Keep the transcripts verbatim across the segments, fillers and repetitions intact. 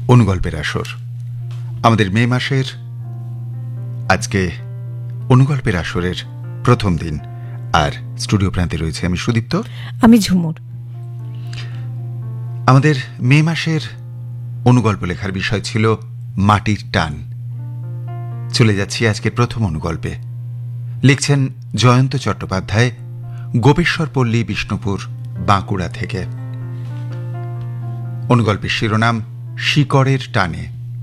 অনুগল্পের আসর। আমাদের মে মাসের আজকে অনুগল্পের আসরের প্রথম দিন, আর স্টুডিও প্রান্তে রয়েছে আমি সুদীপ্ত, আমি ঝুমুর। আমাদের মে মাসের অনুগল্প লেখার বিষয় ছিল মাটির টান। চলে যাচ্ছি আজকের প্রথম অনুগল্পে। লিখছেন জয়ন্ত চট্টোপাধ্যায়, গোপেশ্বরপল্লী, বিষ্ণুপুর, বাঁকুড়া থেকে। অনুগল্পের শিরোনাম শিকড়ের টানে।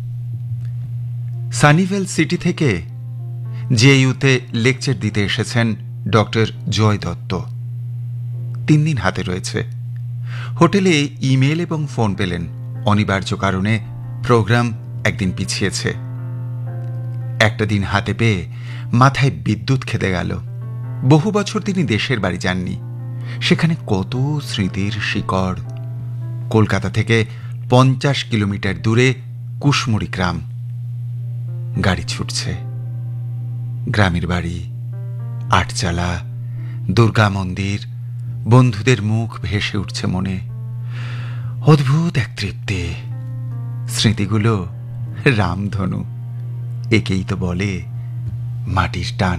সানিভেল সিটি থেকে জেইউতে লেকচার দিতে এসেছেন ডক্টর জয় দত্ত। তিন দিন হাতে রয়েছে। হোটেলে ইমেল এবং ফোন পেলেন। অনিবার্য কারণে প্রোগ্রাম একদিন পিছিয়েছে। একটা দিন হাতে পেয়ে মাথায় বিদ্যুৎ খেতে গেল। বহু বছর তিনি দেশের বাড়ি যাননি। সেখানে কত স্মৃতির শিকড়। কলকাতা থেকে পঞ্চাশ কিলোমিটার দূরে কুশমুড়ি গ্রাম। গাড়ি ছুটছে। গ্রামের বাড়ি, আটচালা, দুর্গা মন্দির, বন্ধুদের মুখ ভেসে উঠছে মনে। অদ্ভুত এক তৃপ্তি। স্মৃতিগুলো রামধনু। একেই তো বলে মাটির টান।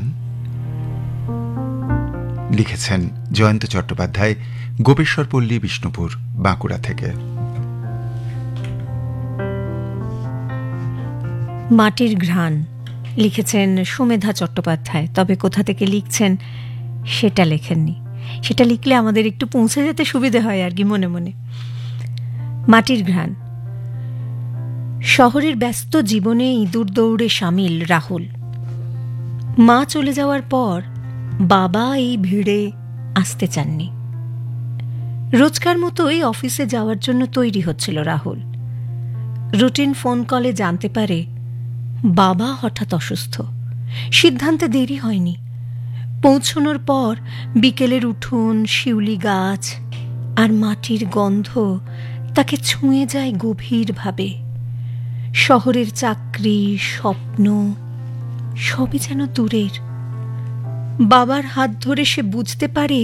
লিখেছেন জয়ন্ত চট্টোপাধ্যায়, গোপেশ্বরপল্লী, বিষ্ণুপুর, বাঁকুড়া থেকে। মাটির ঘ্রাণ লিখেছেন সুমেধা চট্টোপাধ্যায়। তবে কোথা থেকে লিখছেন সেটা লেখেননি। সেটা লিখলে আমাদের একটু পৌঁছে যেতে সুবিধে হয় আর কি মনে মনে। মাটির ঘ্রাণ। শহরের ব্যস্ত জীবনে ইঁদুর দৌড়ে সামিল রাহুল। মা চলে যাওয়ার পর বাবা এই ভিড়ে আসতে চাননি। রোজকার মতোই অফিসে যাওয়ার জন্য তৈরি হচ্ছিল রাহুল। রুটিন ফোন কলে জানতে পারে বাবা হঠাৎ অসুস্থ। সিদ্ধান্তে দেরি হয়নি। পৌঁছনোর পর বিকেলের উঠোন, শিউলি গাছ আর মাটির গন্ধ তাকে ছুঁয়ে যায় গভীরভাবে। শহরের চাকরি, স্বপ্ন সবই যেন দূরের। বাবার হাত ধরে সে বুঝতে পারে